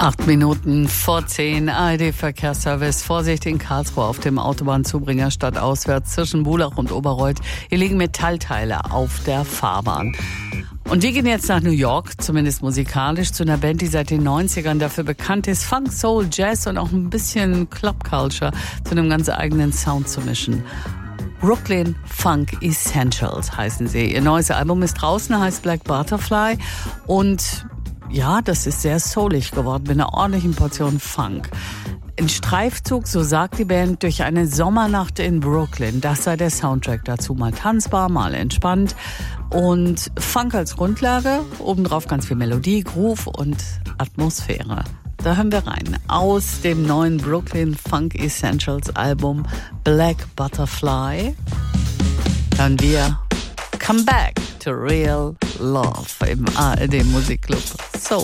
8 Minuten vor 10, ARD-Verkehrsservice. Vorsicht in Karlsruhe auf dem Autobahnzubringer stadtauswärts zwischen Bulach und Oberreuth. Hier liegen Metallteile auf der Fahrbahn. Und wir gehen jetzt nach New York, zumindest musikalisch, zu einer Band, die seit den 90ern dafür bekannt ist, Funk, Soul, Jazz und auch ein bisschen Club Culture zu einem ganz eigenen Sound zu mischen. Brooklyn Funk Essentials heißen sie. Ihr neues Album ist draußen, heißt Black Butterfly. Und ja, das ist sehr soulig geworden mit einer ordentlichen Portion Funk. Ein Streifzug, so sagt die Band, durch eine Sommernacht in Brooklyn. Das sei der Soundtrack dazu. Mal tanzbar, mal entspannt. Und Funk als Grundlage, obendrauf ganz viel Melodie, Groove und Atmosphäre. Da hören wir rein. Aus dem neuen Brooklyn Funk Essentials Album Black Butterfly hören wir Come Back to Real Love im ARD Musikclub. So.